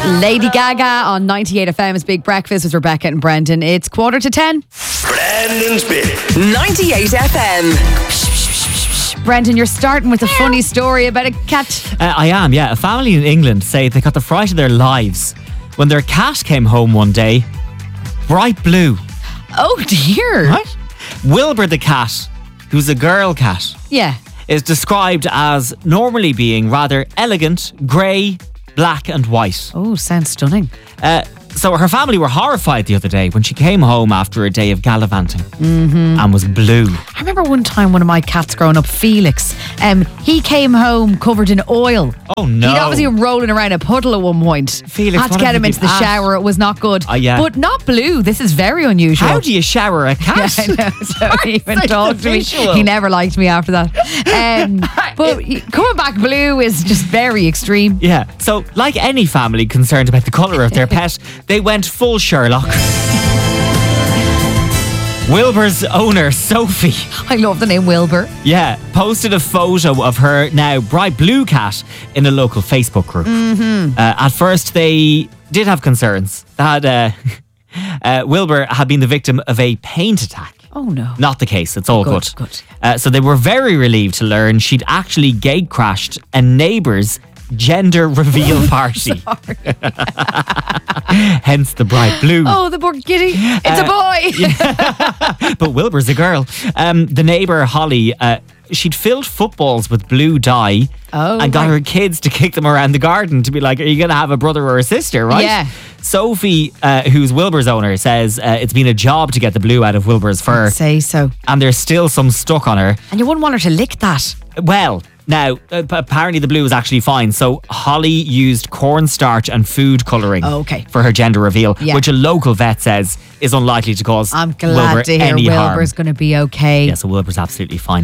Lady Gaga on 98 FM's Big Breakfast with Rebecca and Brendan. It's 9:45. Brendan's Big 98 FM. Brendan, you're starting with a funny story about a cat. I am, yeah. A family in England say they got the fright of their lives when their cat came home one day, bright blue. Oh dear. Right? Wilbur the cat, who's a girl cat, Yeah. is described as normally being rather elegant, grey, black and white. Oh, sounds stunning. So her family were horrified the other day when she came home after a day of gallivanting and was blue. I remember one time one of my cats growing up, Felix, he came home covered in oil. Oh no. He'd obviously been rolling around a puddle at one point. Felix, had to what get have him you into the been at? shower. It was not good. Yeah. But not blue. This is very unusual. How do you shower a cat? Yeah, I know. So he even Such a talked to me. visual. He never liked me after that. But coming back blue is just very extreme. Yeah, so like any family concerned about the colour of their pet, they went full Sherlock. Wilbur's owner, Sophie, I love the name Wilbur. posted a photo of her now bright blue cat in a local Facebook group. At first, they did have concerns that Wilbur had been the victim of a paint attack. Oh no. Not the case. It's all good. Good. So they were very relieved to learn she'd actually gate crashed a neighbour's gender reveal party. Hence the bright blue. Oh, the poor kitty. It's a boy. But Wilbur's a girl. The neighbour, Holly, she'd filled footballs with blue dye and got her kids to kick them around the garden to be like, are you going to have a brother or a sister, right? Yeah. Sophie, who's Wilbur's owner, says it's been a job to get the blue out of Wilbur's fur. Say so. And there's still some stuck on her. And you wouldn't want her to lick that. Well, now, apparently the blue was actually fine. So Holly used cornstarch and food colouring for her gender reveal, which a local vet says is unlikely to cause I'm glad Wilbur to hear any harm. Wilbur's going to be okay. Yeah, so Wilbur's absolutely fine.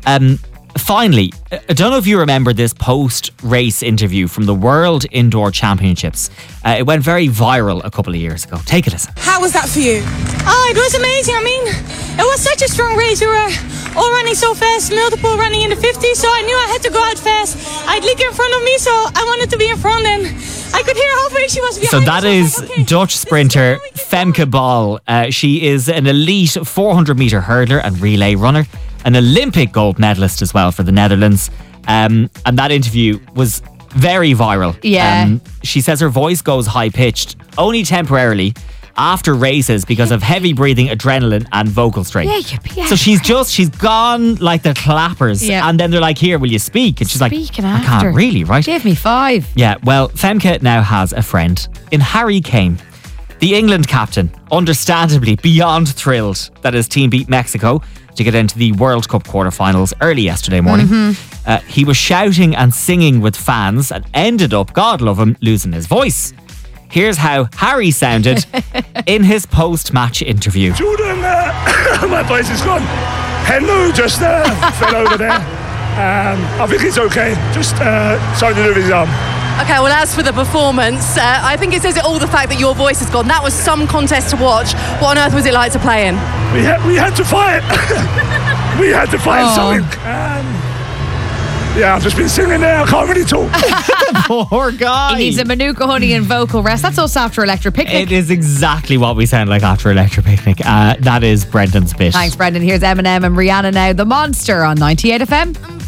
Finally, I don't know if you remember this post-race interview from the World Indoor Championships. It went very viral a couple of years ago. Take a listen. How was that for you? Oh, it was amazing. I mean, it was such a strong race. We were all running so fast, multiple running in the 50s, so I knew I had to go out fast. I had Lieke in front of me, so I wanted to be in front, and I could hear halfway she was behind. So that me, is I was like, okay, Dutch sprinter Femke Bol. She is an elite 400-metre hurdler and relay runner, an Olympic gold medalist as well for the Netherlands. And that interview was very viral. Yeah. She says her voice goes high-pitched, only temporarily, after races because of heavy breathing, adrenaline and vocal strain. Yeah. So she's gone like the clappers. Yeah. And then they're like, here, will you speak? And she's Speaking like, I after. can't really, right? Give me 5. Yeah, well, Femke now has a friend in Harry Kane. The England captain, understandably beyond thrilled that his team beat Mexico to get into the World Cup quarterfinals early yesterday morning. He was shouting and singing with fans and ended up, God love him, losing his voice. Here's how Harry sounded in his post-match interview. Jordan, my voice is gone. Hello just fell over there. I think it's okay. Just something to do with his arm. Okay, well, as for the performance, I think it says it all, the fact that your voice is gone. That was some contest to watch. What on earth was it like to play in? We had to fight. We had to fight something. Yeah, I've just been singing there. I can't really talk. Poor guy. He needs a Manuka honey and vocal rest. That's us after Electric Picnic. It is exactly what we sound like after Electric Picnic. That is Brendan's bit. Thanks, Brendan. Here's Eminem and Rihanna now. The Monster on 98 FM.